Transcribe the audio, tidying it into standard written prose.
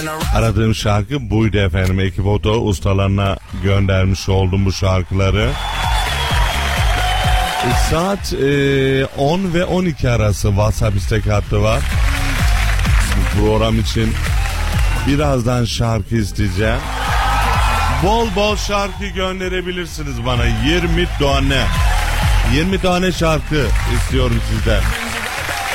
Aradığım şarkı buydu efendim. Ekip Oto ustalarına göndermiş oldum bu şarkıları. Saat 10 ve 12 arası WhatsApp istek hattı var. Bu program için birazdan şarkı isteyeceğim. Bol bol şarkı gönderebilirsiniz bana. 20 tane şarkı istiyorum sizden.